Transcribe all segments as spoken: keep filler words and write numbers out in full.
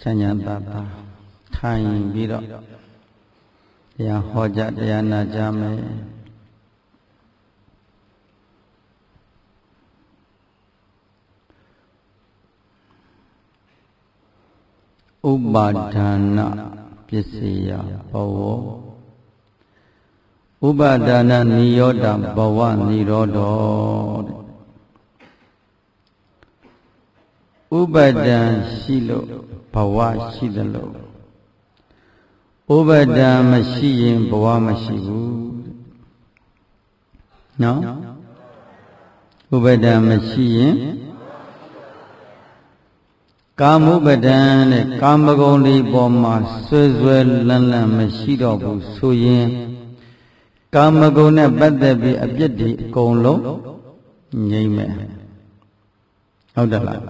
ချမ်းသာသာထိုင်ပြီးတော့တရားဟောကြားတရားနာကြမယ်ဥပါဒနာပစ္စယဘဝဥပါဒနာနိရောဓဘဝနိရောဓဥပါဒံရှိလို့ဘဝရှိတယ်လို့ဥပါဒံမရှိရင်ဘဝမရှိဘူးနော်ဥပါဒံမရှိရင်ကာမဥပါဒံနဲ့ကာမဂုဏ်ဒီပေါ်မှာဆွဲဆွဲလန်းလန်းမရှိတော့ဘူးဆိုရင်ကာမဂုဏ်နဲ့ပတ်သက်ပြီးအပြစ်တွေအကုန်လုံးငြိမ့်မယ်ဟုတ်တယ်လား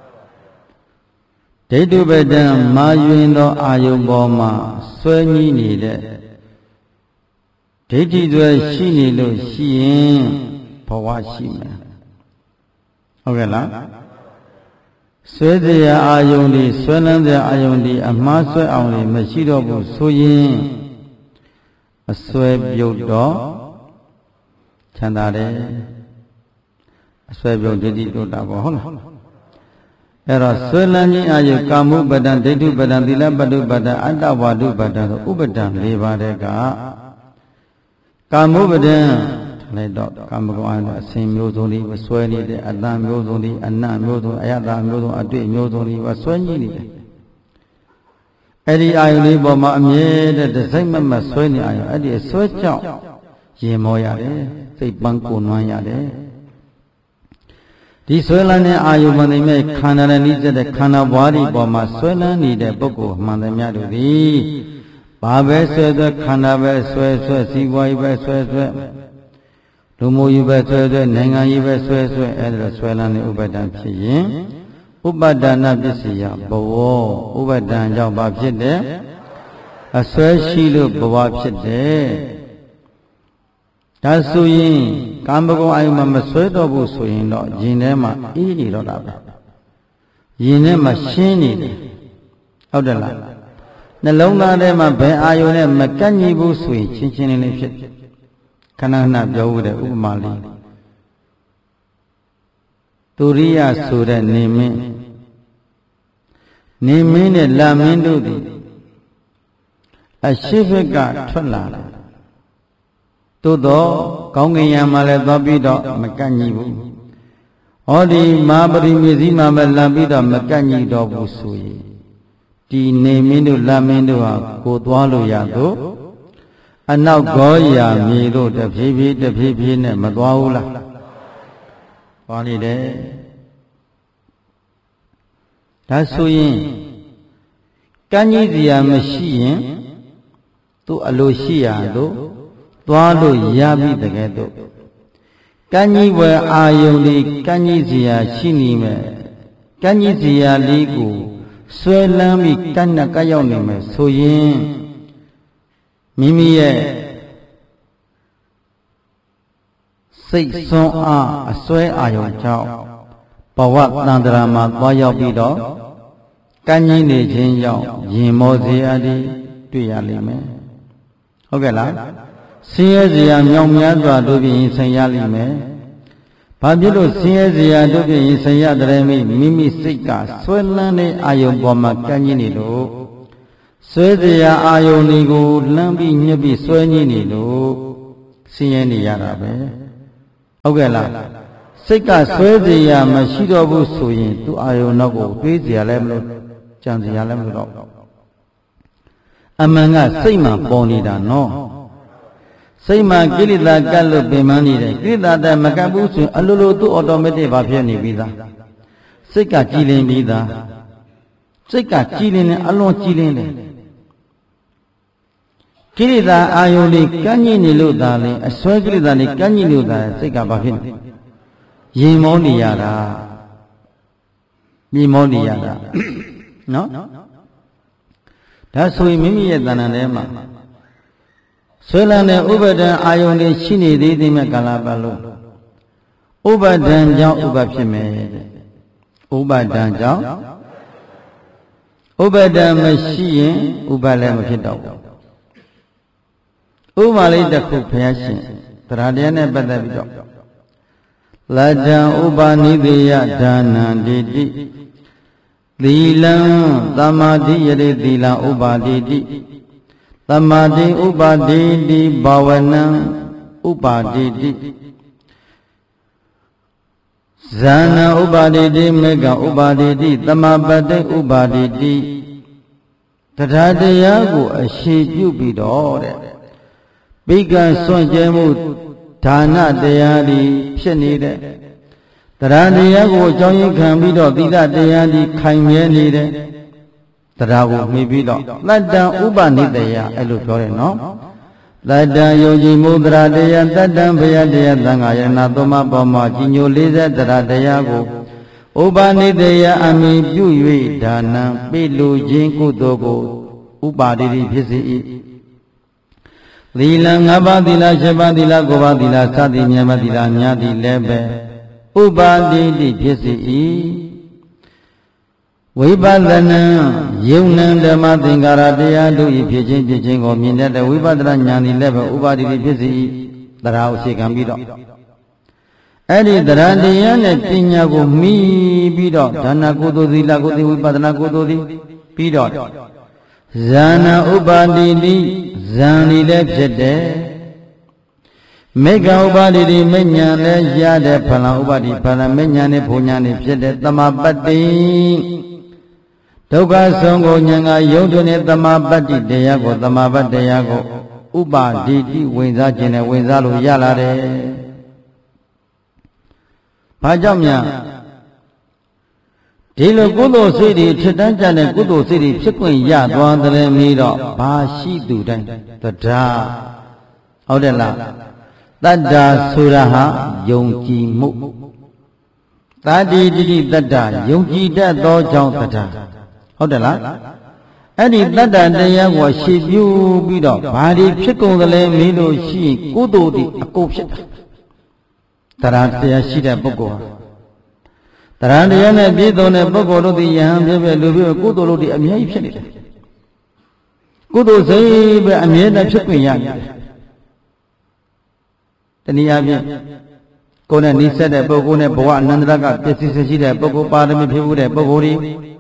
ဒိဋ္ဌုပဒံမာယွင်သောအာယုံပေါ်မှာဆွဲညှိနေတဲ့ဒိဋ္ဌိတွေရှိနေလို့ရှိရင်ဘဝရှိမယ်ဟုတ်ကဲ့လားဆွဲတရားအာယုံဒီဆွဲလန်းတဲ့အာယုံဒီအမှားဆွဲအောင်လေမရှိတော့ဘူးဆိုရင်အဆွဲပြုတ်တော့ချမ်းသာတယ်အဆွဲပြုတ်ဒိဋ္ဌိတို့တာပေါ့ဟုတ်လားအဲ့တော့ဆွဲလန်းခြင်းအာယုကာမုပဒံဒိဋ္ဌုပဒံသီလပတုပဒံအတ္တဝါဒုပဒံဆိုဥပဒံ၄ပါးတဲ့ကကာမုပဒံလိုက်တော့ကာမဂုဏ်အားအစဉ်မျိုးစုံတွေဆွဲနေတဲ့အတ္တမျိုးစုံတွေအနတ်မျိုးစုံအယတ္တမျိုးစုံအတွေ့မျိုးစုံတွေဆွဲညှိနေတယ်အဲ့ဒီအာယုလေးပေါ်မှာအမြဲတည်းတစ်စိတ်မမဆွဲနေအာယုအဲ့ဒီဆွဲကြောင့်ရင်မောရတယ်စိတ်ပန်းကိုနွမ်းရတယ်ဒီဆွဲလန်းတဲ့အာယုမှန်တယ်မြဲခန္ဓာနဲ့နှိစက်တဲ့ခန္ဓာဘွားဒီပေါ်မှာဆွဲလန်းနေတဲ့ပုဂ္ဂိုလ်မှန်တယ်မြတ်တို့သည်ဘာပဲဆွဲဆွဲခန္ဓာပဲဆွဲဆွဲစီးပွားရေးပဲဆွဲဆွဲလူမှုရေးပဲဆွဲဆွဲနိုင်ငံရေးပဲဆွဲဆွဲအဲ့ဒါဆွဲလန်းတဲ့ဥပါဒံဖြစ်ရင်ဥပါဒနာပစ္စယဘဝဥပါဒံကြောင့်ဘာဖြစ်တယ်အဆွဲရှိလို့ဘဝဖြစ်တယ်ဒါဆိုရင်ကာမဂုဏ်အာယုမှာမဆွဲတော့ဘူးဆိုရင်တော့ယင်ထဲမှာအေးနေတော့တာပဲယင်ထဲမှာရှင်းနေတယ်ဟုတ်တယ်လားနှလုံးသားထဲမှာဘယ်အာယုနဲ့မကန့်ညီဘူးဆိုရင်ချင်းချင်းလေးလေးဖြစ်ခဏခဏပြောဦးတဲ့ဥပမာလေးသူရိယဆိုတဲ့နေမင်းနေမင်းနဲ့လာမင်းတို့သည်အရှိဘက်ကထွက်လာတယ်သို့တော့ကောင်းကင်ယံမှာလည်းသွားပြီးတော့မကန့်ညီဘူးဟောဒီမာပရိမေဇိမှာပဲလာပြီးတော့မကန့်ညီတော့ဘူးဆိုရင်ဒီနေမင်းတို့လာမင်းတို့ဟာကိုသွားလို့ရတော့အနောက်ဂောရာမြေတို့တဖြည်းဖြည်းတဖြည်းဖြည်းနဲ့မသွားဘူးလားသွားနေတယ်ဒါဆိုရင်ကန့်ညီစရာမရှိရင်သူအလိုရှိရတော့သွားလို့ရပြီတကယ်တော့ကံကြီးဝယ်အာယုန်ဒီကံကြီးစရာရှိနေမယ်ကံကြီးစရာလေးကိုဆွဲလန်းပြီးကန့်နဲ့ကပ်ရောက်နေမယ်ဆိုရင်မိမိရဲ့စိတ်ဆွမ်းအားအစွဲအာယုန်ကြောင့်ဘဝတန်တရာမှာသွားရောက်ပြီးတော့ကံကြီးနေခြင်းကြောင့်ရင်မောစရာတွေတွေ့ရလိမ့်မယ်ဟုတ်ကဲ့လားဆင်းရဲစရာမြောင်များစွာတို့ဖြင့်ရင်ဆိုင်ရလိမ့်မယ်။ဘာဖြစ်လို့ဆင်းရဲစရာတို့ဖြင့်ရင်ဆိုင်ရတယ်မိမိမိစိတ်ကဆွဲလန်းတဲ့အာယုံပေါ်မှာကန့်ညှိနေလို့ဆွဲစရာအာယုံတွေကိုလှမ်းပြီးညှပ်ပြီးဆွဲညှိနေလို့ဆင်းရဲနေရတာပဲ။ဟုတ်ကဲ့လား။စိတ်ကဆွဲစရာမရှိတော့ဘူးဆိုရင်သူ့အာယုံတော့ကိုတွေးစရာလည်းမလိုကြံစရာလည်းမလိုတော့အမှန်ကစိတ်မှပေါ်နေတာနော်စိတ်မှာကိလေသာကပ်လို့ပင်ပန်းနေတယ်ကိလေသာတည်းမကပ်ဘူးဆိုရင်အလိုလိုသူ့အော်တိုမက်တစ်ဘာဖြစ်နေပြီးသားစိတ်ကကြည်လင်ပြီးသားစိတ်ကကြည်လင်တယ်အလွန်ကြည်လင်တယ်ကိလေသာအာယုန်လေးကန့်ညှိနေလို့သာလေအစွဲကိလေသာလေးကန့်ညှိလို့သာစိတ်ကဘာဖြစ်နေရင်မောနေရတာမြေမောနေရတာနော်ဒါဆိုရင်မိမိရဲ့တဏ္ဍာထဲမှာဆွဲလန်းတဲ့ဥပါဒံအာယုန်တွေရှိနေသေးသေးမဲ့ကာလပတ်လို့ဥပါဒံကြောင့်ဥပဖြစ်မယ်ဥပါဒံကြောင့်ဥဥပဒံမရှိရင်ဥပလည်းမဖြစ်တော့ဘူးဥပမာလေးတစ်ခုဘုရားရှင်တရားတရားနဲ့ပတ်သက်ပြီးတော့လတ္တံဥပနိသေယဒါနံတိတိသီလံသမာဓိယရေသီလံဥပါတိတိသမာဓိဥပါတိတိဘာဝနံဥပါတိတိဇာနံဥပါတိတိမေကဥပါတိတိသမာပတ္တိဥပါတိတိတရားတရားကိုအရှိပြုပြီးတော့တဲ့ပိကံစွန့်ကြဲမှုဒါနတရားဒီဖြစ်နေတဲ့တရားတရားကိုအကြောင်းရင်းခံပြီးတော့သီလတရားဒီခိုင်မြဲနေတဲ့တရားကိုမှီပြီးတော့တတ္တံဥပနိတယအဲ့လိုပြောတယ်နော်တတ္တံယုံကြည်မှုတရားတရားတတ္တံဘယတရားသံဃာယနာသုံးပါးပေါ်မှာကြီးညိုလေးစားတရားတရားကိုဥပနိတယအမိပြု၍ဒါနံပိလူခြင်းကုသိုလ်ကိုဥပါတိတိဖြစ်စေ၏သီလငါးပါးသီလရှစ်ပါးသီလကိုးပါးသီလစသည်မြတ်မသီလများသည်လည်းပဲဥပါတိတိဖြစ်စေ၏ဝိပဿနာယုံနံဓမ္မသင်္ကာရတရားတို့၏ဖြစ်ခြင်းဖြစ်ခြင်းကိုမြင်တတ်တဲ့ဝိပဿနာဉာဏ်သည်လည်းပဲဥပါတိတိဖြစ်စေ၏တရားကိုအခြေခံပြီးတော့အဲ့ဒီတရားတရားနဲ့ပညာကိုမှီပြီးတော့ဒါနကုသိုလ်သီလကုသိုလ်ဝိပဿနာကုသိုလ်သည်ပြီးတော့ဇာနာဥပါတိတိဇံဤလည်းဖြစ်တယ်မေဃဥပါတိတိမဉ္ဇဉ်လည်းရတဲ့ဖလံဥပါတိဖလံမဉ္ဇဉ်နဲ့ဘုံညာနဲ့ဖြစ်တဲ့သမာပတ္တိဒုက္ခဆုံးကိုဉာဏ်ကယုံတွင်တဲ့သမာပတ္တိတရားကိုသမာပတ္တရားကိုဥပါတိတိဝင်စားခြင်းနဲ့ဝင်စားလို့ရလာတယ်။ဘာကြောင့်များဒီလိုကုသိုလ်စိတ်တွေထက်တန်းကြတဲ့ကုသိုလ်စိတ်တွေဖြစ်ခွင့်ရသွားတယ်ပြီးတော့ဘာရှိသူတိုင်းတရားဟုတ်တယ်လားတတ္တာဆိုတာဟာယုံကြည်မှုတတိတိတိတတ္တာယုံကြည်တတ်သောကြောင့်တရားဟုတ်တယ်လားအဲ့ဒီတတ္တတရားကိုရှေ့ပြုပြီးတော့ဘာတွေဖြစ်ကုန်သလဲမေးလို့ရှိရင်ကုသိုလ်တွေအကုန်ဖြစ်တာတရားတရားရှိတဲ့ပုဂ္ဂိုလ်ဟာတရားတရားနဲ့ပြည့်စုံတဲ့ပုဂ္ဂိုလ်တို့ဒီယဟန်ဖြစ်ဖြစ်လူဖြစ်ကုသိုလ်တို့ဒီအမြဲဖြစ်နေတယ်ကုသိုလ်စိတ်ပဲအမြဲတမ်းဖြစ်ခွင့်ရတယ်တနည်းအားဖြင့်ကိုယ်နဲ့နှိစက်တဲ့ပုဂ္ဂိုလ်နဲ့ဘဝအနန္တရကပစ္စည်းရှိတဲ့ပုဂ္ဂိုလ်ပါရမီဖြစ်မှုတဲ့ပုဂ္ဂိုလ်ဒီ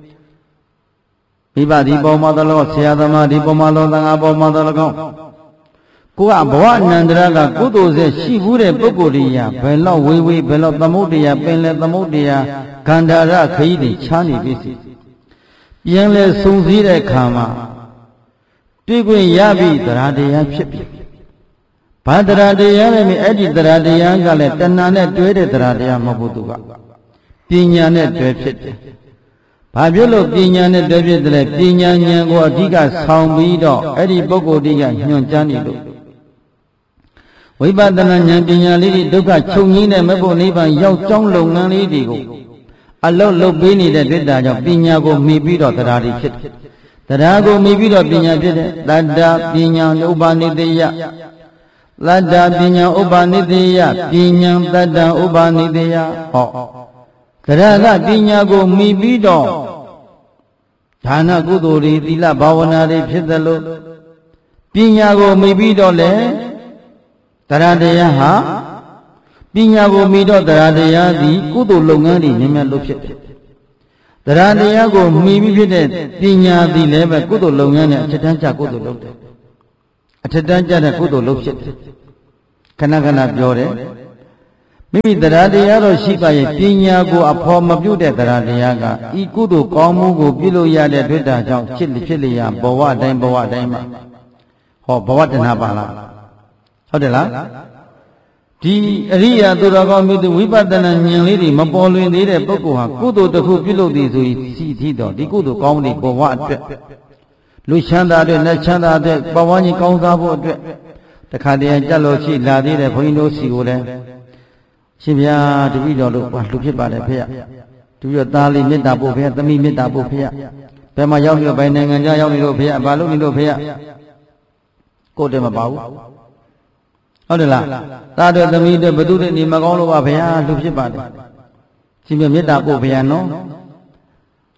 မိဘဒီပေါ်မှာတော့ဆရာသမားဒီပေါ်မှာတော့သံဃာပေါ်မှာတော့ကောင်းကိုကဘဝအနန္တရကကုသိုလ်ဆက်ရှိဘူးတဲ့ပုဂ္ဂိုလ်တွေရဘယ်တော့ဝေးဝေးဘယ်တော့သမုဒ္ဒရာပင်လေသမုဒ္ဒရာခန္ဓာရခရီးတွေချားနေပြီစီပြန်လဲစုံစည်းတဲ့ခါမှာတွေ့ခွင့်ရပြီတရားတရားဖြစ်ပြီဘာတရားတရားလဲမြအဲ့ဒီတရားတရားကလည်းတဏှာနဲ့တွဲတဲ့တရားတရားမဟုတ်ဘူးသူကပညာနဲ့တွဲဖြစ်တယ်ဘာဖြစ်လို့ပညာနဲ့တွဲဖြစ်တယ်လဲပညာဉာဏ်ကိုအဓိကဆောင်ပြီးတော့အဲ့ဒီပုဂ္ဂိုလ်တိကညွှန်ကြားနေလို့ဝိပဿနာဉာဏ်ပညာလေးတွေဒုက္ခချုပ်ငြိမ်းတဲ့မဖို့နိဗ္ဗာန်ရောက်ကြောင်းလုပ်ငန်းလေးတွေကိုအလုံးလုပ်ပေးနေတဲ့တွေ့တာကြောင့်ပညာကိုမှီပြီးတော့တရားတွေဖြစ်တယ်တရားကိုမှီပြီးတော့ပညာဖြစ်တယ်တတ္တပညာဥပနိတယတတ္တပညာဥပနိတယပညာတတ္တဥပနိတယဟောတရားကပညာကိုမှီပြီးတော့ဒါနကုသိုလ်တွေသီလဘာဝနာတွေဖြစ်သလိုပညာကိုမှီပြီးတော့လေတရားတရားဟာပညာကိုမှီတော့တရားတရားသည်ကုသိုလ်လုပ်ငန်းတွေမြင်မြတ်လို့ဖြစ်တယ်တရားတရားကိုမှီပြီးဖြစ်တဲ့ပညာသည်လည်းပဲကုသိုလ်လုပ်ငန်းနဲ့အထက်တန်းကျကုသိုလ်လုပ်တယ်အထက်တန်းကျတဲ့ကုသိုလ်လုပ်ဖြစ်တယ်ခဏခဏပြောတယ်မိမိတရားတရားတော့ရှိပါရဲ့ပညာကိုအဖော်မပြုတ်တဲ့တရားတရားကဤကုသိုလ်ကောင်းမှုကိုပြုလို့ရတဲ့တွေ့တာကြောင့်ဖြစ်ဖြစ်လျာဘဝတိုင်းဘဝတိုင်းမှာဟောဘဝတဏှာပါလားဟုတ်တယ်လားဒီအရိယာသူတော်ကောင်းမျိုးသူဝိပဿနာဉာဏ်လေးတွေမပေါ်လွင်သေးတဲ့ပုဂ္ဂိုလ်ဟာကုသိုလ်တစ်ခုပြုလုပ်သည်ဆိုရင်စီထီတော့ဒီကုသိုလ်ကောင်းတဲ့ဘဝအတွက်လူချမ်းသာတဲ့နတ်ချမ်းသာတဲ့ပဝန်းကျင်ကောင်းစားဖို့အတွက်တခါတည်းကြက်လို့ရှိလာသေးတဲ့ဘုန်းကြီးတို့စီကိုလည်းရှင်ဗျာတပည့်တော်တို့လူဖြစ်ပါတယ်ဖေရတပည့်တော်သားလေးမေတ္တာပို့ဖေရသမီးမေတ္တာပို့ဖေရဘယ်မှာရောက်နေတော့ဘယ်နိုင်ငံခြားရောက်နေလို့ဖေရဘာလို့နေလို့ဖေရကိုယ်တည်းမပါဘူးဟုတ်တယ်လားသားတို့သမီးတို့ဘသူတွေနေမကောင်းလို့ပါဗျာလူဖြစ်ပါတယ်ရှင်ပြမေတ္တာပို့ဗျာနော်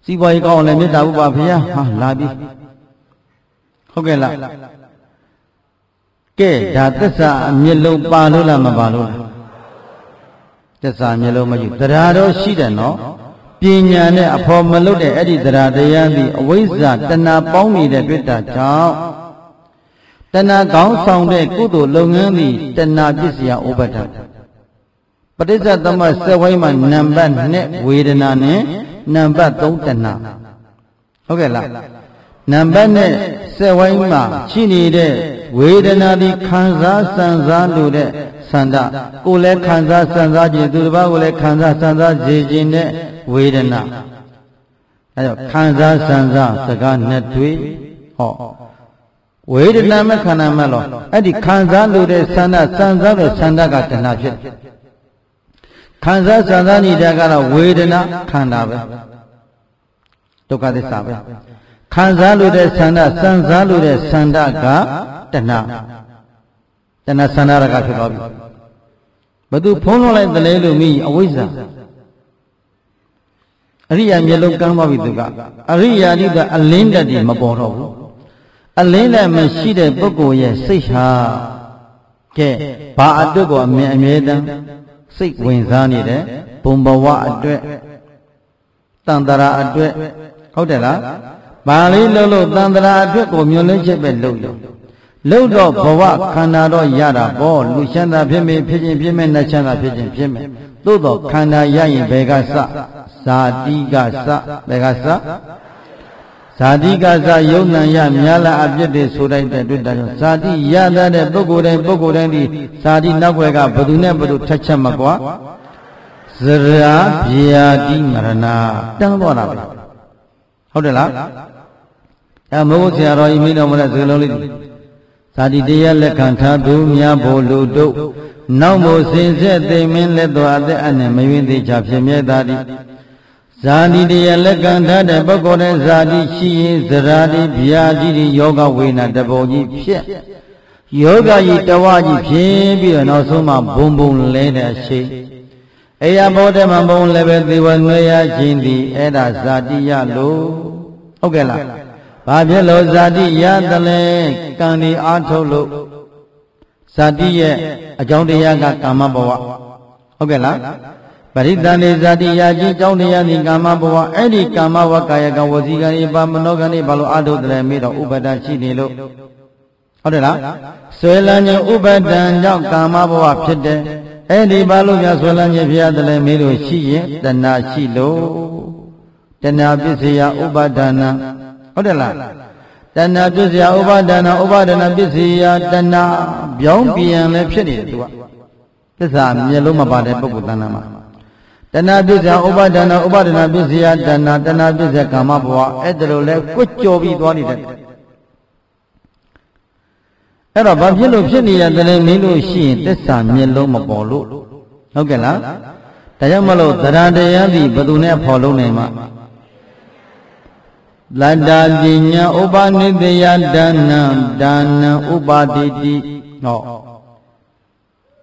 စီးပွားရေးကောင်းလည်းမေတ္တာဥပါဖေဟာလာပြီဟုတ်ကဲ့လားကဲဒါသစ္စာအမျက်လုံးပါလို့လားမပါလို့လားသစ္စာမျက်လုံးမရှိတရားတော့ရှိတယ်နော်ပညာနဲ့အဖော်မလုပ်တဲ့အဲ့ဒီတရားတရားသည်အဝိဇ္ဇာတဏှာပေါင်းနေတဲ့တွေ့တာကြောင့်တဏှာကောင်းဆောင်တဲ့ကုသိုလ်လုပ်ငန်းသည်တဏှာပစ္စယဥပါဒံပဋိစ္စသမစက်ဝိုင်းမှာနံပါတ်နှစ်ဝေဒနာနဲ့နံပါတ်သုံးတဏှာဟုတ်ကဲ့လားနံပါတ်နဲ့စက်ဝိုင်းမှာရှိနေတဲ့ဝေဒနာသည်ခံစားစံစားလို့တဲ့ဆန္ဒကိုယ်လည်းခံစားစံစားခြင်းသူတစ်ပါးကိုလည်းခံစားစံစားစေခြင်းနဲ့ဝေဒနာအဲဒါခံစားစံစားစကားနဲ့တွေ့ဟောဝေဒနာမဲ့ခန္ဓာမဲ့လို့အဲ့ဒီခံစားလို့တဲ့ဆန္ဒစံစားတဲ့ဆန္ဒကတဏှာဖြစ်ခံစားစံစားနေတာကတော့ဝေဒနာခန္ဓာပဲဒုက္ခသစ္စာပဲခံစားလို့တဲ့ဆန္ဒစံစားလို့တဲ့ဆန္ဒကတဏှာတဏှာဆန္ဒရကဖြစ်သွားပြီဘသူဖုံးလွှမ်းလိုက်တလဲလို့မိအဝိဇ္ဇာအရိယာမျက်လုံးကမ်းသွားပြီသူကအရိယာတိကအလင်းတက်တည်းမပေါ်တော့ဘူးအလင်းနဲ့မရှိတဲ့ပုဂ္ဂိုလ်ရဲ့စိတ်ဟာကဲဘာအတွက်ကိုအမြဲအမြဲတမ်းစိတ်ဝင်စားနေတယ်ဘုံဘဝအတွက်တန်တရာအတွက်ဟုတ်တယ်လားဘာလေးလို့လို့တန်တရာအတွက်ကိုမျောလင်းချက်ပဲလုပ်လို့လို့တော့ဘဝခန္ဓာတော့ရတာပေါ့လူချမ်းသာဖြစ်မေဖြစ်ခြင်းဖြစ်မဲ့နတ်ချမ်းသာဖြစ်ခြင်းဖြစ်မဲ့သို့တော့ခန္ဓာရရင်ဘယ်ကစဇာတိကစဘယ်ကစဇာတိကစယုံနံရမြာလာအပြစ်တွေဆိုတိုင်းတဲ့တွေ့တာကြောင့်ဇာတိရတဲ့ပုဂ္ဂိုလ်တိုင်းပုဂ္ဂိုလ်တိုင်းဒီဇာတိနောက်ွယ်ကဘယ်သူနဲ့ဘယ်သူထက်ချက်မကွာဇရာဗျာတိမရဏတန်းသွားတာပဲဟုတ်တယ်လားအဲမဟုတ်ဆရာတော်ကြီးမိတော်မလဲစကလုံးလေးဇာတိတရားလက်ခံထားသူများဖို့လူတို့နောက်မို့စင်ဆက်သိမင်းလက်တော်အသက်အနဲ့မယွင်းသေးချဖြစ်မြဲတာဒီဇာတိတရားလက်ခံထားတဲ့ပုဂ္ဂိုလ်တဲ့ဇာတိရှိရင်ဇရာတိဗျာတိဒီယောဂဝေနာတပုံကြီးဖြစ်ယောဂကြီးတဝကြီးဖြစ်ပြီးတော့နောက်ဆုံးမှဘုံဘုံလဲတဲ့အရှိအေယဘောဓမဘုံလည်းပဲသေဝနွေရခြင်းသည်အဲ့ဒါဇာတိရလို့ဟုတ်ကဲ့လားဘာဖြစ်လို့ဇာတိရတယ်လဲကံဒီအားထုတ်လို့ဇာတိရဲ့အကြောင်းတရားကကာမဘဝဟုတ်ကဲ့လားပရိသန္တိဇာတိရာခြင်းအကြောင်းတရားဒီကာမဘဝအဲ့ဒီကာမဝကာယကဝစီကံဤပါမနောကံဤဘာလို့အားထုတ်တယ်မေးတော့ဥပဒရှိနေလို့ဟုတ်တယ်လားဆွေလန်းခြင်းဥပဒံကြောင့်ကာမဘဝဖြစ်တယ်အဲ့ဒီဘာလို့များဆွေလန်းခြင်းဖြစ်ရတယ်လဲမေးလို့ရှိရင်တဏှာရှိလို့တဏှာပစ္စယဥပါဒနာဟုတ်တယ်လားတဏှာပစ္စယဥပါဒနာဥပါဒနာပစ္စယတဏှာပြောင်းပြန်လည်းဖြစ်နေတယ်သူကသစ္စာမျက်လုံးမပါတဲ့ပုဂ္ဂိုလ်တဏ္ဍာမှာတဏှာပစ္စယဥပါဒနာဥပါဒနာပစ္စယတဏှာတဏှာပစ္စယကာမဘဝအဲ့ဒါလိုလဲကွတ်ကြော်ပြီးသွားနေတယ်အဲ့တော့ဘာဖြစ်လို့ဖြစ်နေရတယ်လဲမင်းလို့ရှိရင်သစ္စာမျက်လုံးမပေါ်လို့ဟုတ်ကဲ့လားဒါကြောင့်မလို့သရတရားသည်ဘယ်သူနဲ့ဖော်လုံးနိုင်မှာလတ္တာပညာဥပနိတယဒါနံဒါနံဥပါတိတိဟော